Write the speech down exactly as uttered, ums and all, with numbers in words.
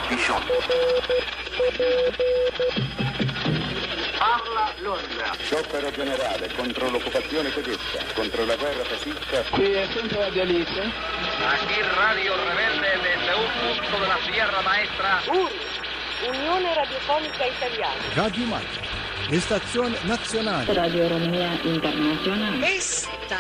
Pichon. Parla Londra. Sciopero generale contro l'occupazione tedesca, contro la guerra fascista. Qui è sempre Radio Alice. Aquí Radio Rebelde desde un punto de la Sierra Maestra. U R I, Unione Radiofonica Italiana. Radio Maria, le stazioni nazionali. Radio Romania Internazionale. Est